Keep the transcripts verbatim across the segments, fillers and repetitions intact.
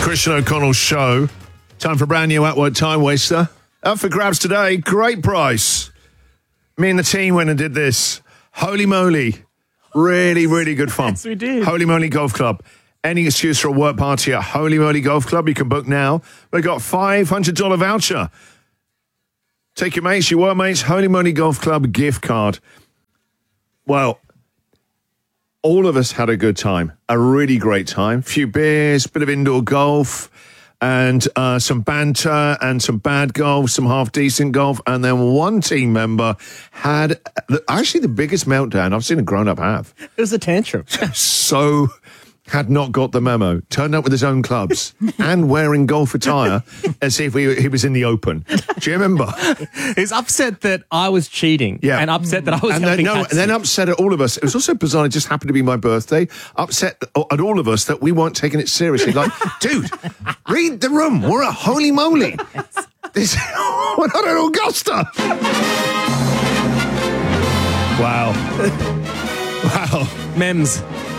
Christian O'Connell Show. Time for a brand new At-Work Time Waster. Up for grabs today, great price. Me and the team went and did this. Holy moly. Really, really good fun. Yes, we did. Holy Moly Golf Club. Any excuse for a work party at Holy Moly Golf Club, you can book now. We've got a five hundred dollars voucher. Take your mates, your workmates, Holy Moly Golf Club gift card. Well, all of us had a good time, a really great time. A few beers, bit of indoor golf, and uh, some banter, and some bad golf, some half-decent golf, and then one team member had the, actually the biggest meltdown I've seen a grown-up have. It was a tantrum. So had not got the memo, turned up with his own clubs and wearing golf attire as if we, he was in the Open. Do you remember? He's upset that I was cheating. Yeah. And upset that I was and then, helping no, and then upset at all of us. It was also bizarre. It just happened to be my birthday. Upset at all of us that we weren't taking it seriously. Like, dude, read the room. We're at Holy Moly. This, we're not at Augusta. Wow. Wow. Mems.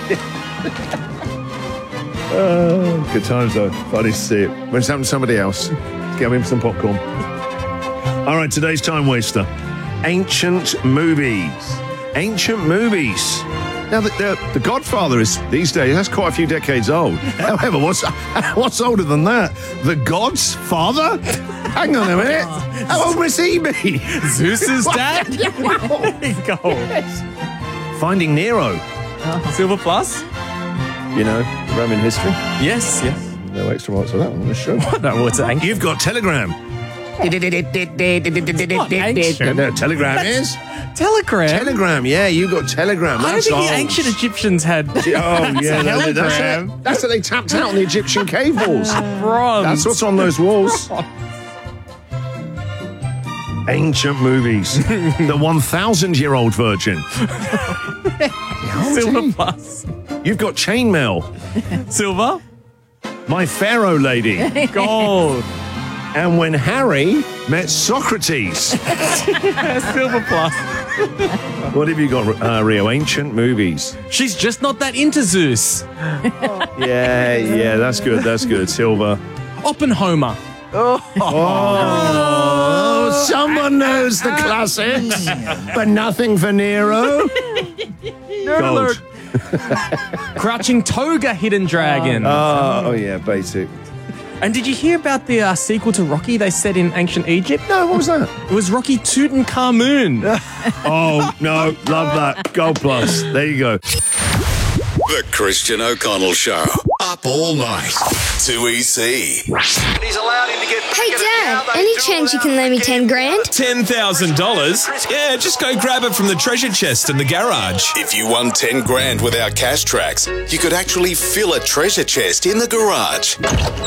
Oh, good times though. Funny to see it. When it's happened to somebody else, get me some popcorn. All right, today's time waster. Ancient movies. Ancient movies. Now, the, the, the Godfather is, these days, that's quite a few decades old. However, what's what's older than that? The God's father? Hang on a minute. How old must he be? Zeus's dad? Go. Finding Nero. Silver Plus? You know, Roman history. Yes, yes. No extra marks for that one on the show. No, what's it? You've got Telegram. Ancient. No, Telegram is? Telegram? Telegram, yeah, you got Telegram. I don't That's think old. the ancient Egyptians had. Oh, yeah, no, no, that's Telegram. it. That's what they tapped out on the Egyptian cave walls. Bronze. That's what's on those walls. Ancient movies. The one thousand year old virgin. Silver Plus. You've got Chainmail. Silver? My Pharaoh Lady. Gold. And when Harry met Socrates. Silver Plus. What have you got, uh, Rio? Ancient movies. She's just not that into Zeus. Yeah, yeah, that's good, that's good. Silver. Oppenheimer. Oh, someone knows the classics, but nothing for Nero. Gold. Crouching Toga, Hidden Dragon. Oh, oh yeah, basic. And did you hear about the uh, sequel to Rocky they said in ancient Egypt? No, what was that? It was Rocky Tutankhamun. Oh, no, love that. Gold plus. There you go. The Christian O'Connell Show. Up all night. two E C. He's allowed him to get. Hey, Dad, any chance you can lend me ten grand? ten thousand dollars? Yeah, just go grab it from the treasure chest in the garage. If you won ten grand with our cash tracks, you could actually fill a treasure chest in the garage.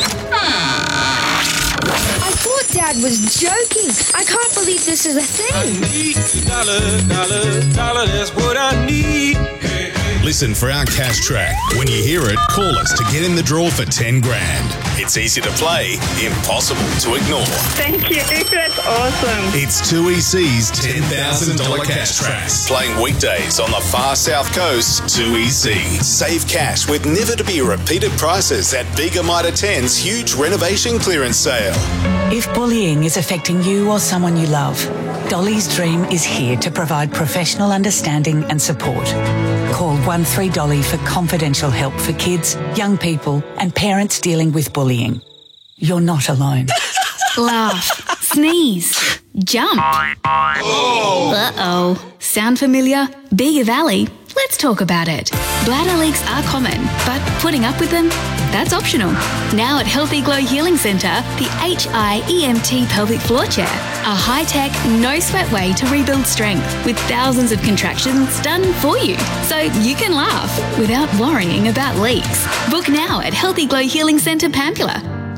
I thought Dad was joking. I can't believe this is a thing. Dollar, dollar, dollar, that's what I need. Listen for our cash track. When you hear it, call us to get in the draw for ten grand. It's easy to play, impossible to ignore. Thank you. That's awesome. It's two E C's ten thousand dollars cash tracks. Playing weekdays on the far south coast, two E C. Save cash with never to be repeated prices at Bega Mitre ten's huge renovation clearance sale. If bullying is affecting you or someone you love, Dolly's Dream is here to provide professional understanding and support. Call one three Dolly for confidential help for kids, young people and parents dealing with bullying. You're not alone. Laugh, sneeze, jump. Uh-oh. Sound familiar? Bega Valley? Let's talk about it. Bladder leaks are common, but putting up with them? That's optional. Now at Healthy Glow Healing Centre, the H I E M T pelvic floor chair, a high-tech, no-sweat way to rebuild strength with thousands of contractions done for you, so you can laugh without worrying about leaks. Book now at Healthy Glow Healing Centre, Pampula.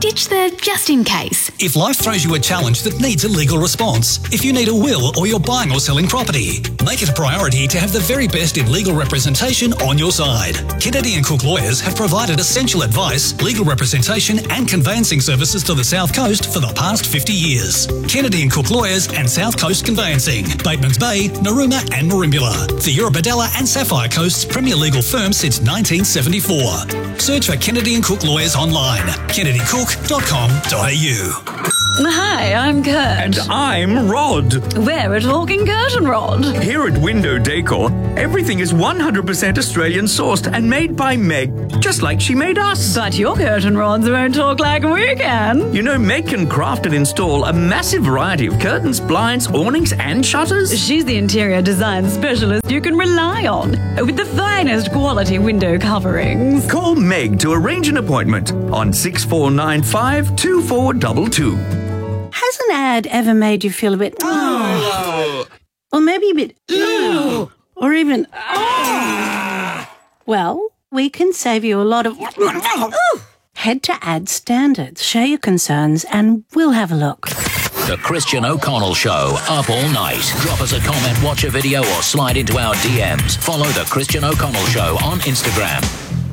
ditch the just in case. If life throws you a challenge that needs a legal response, if you need a will or you're buying or selling property, make it a priority to have the very best in legal representation on your side. Kennedy and Cook Lawyers have provided essential advice, legal representation and conveyancing services to the South Coast for the past fifty years. Kennedy and Cook Lawyers and South Coast Conveyancing, Bateman's Bay, Narooma and Merimbula. The Eurobodalla and Sapphire Coast's premier legal firm since nineteen seventy-four. Search for Kennedy and Cook Lawyers online, kennedy cook dot com dot a u. Hi, I'm Kurt. And I'm Rod. We're a talking curtain rod. Here at Window Decor, everything is one hundred percent Australian sourced and made by Meg, just like she made us. But your curtain rods won't talk like we can. You know, Meg can craft and install a massive variety of curtains, blinds, awnings and shutters. She's the interior design specialist you can rely on, with the finest quality window coverings. Call Meg to arrange an appointment on six four nine five, two four two two. Has an ad ever made you feel a bit, oh, or maybe a bit, oh, or even, oh? Well, we can save you a lot of, oh. Head to Ad Standards, share your concerns, and we'll have a look. The Christian O'Connell Show, up all night. Drop us a comment, watch a video, or slide into our D Ms. Follow The Christian O'Connell Show on Instagram.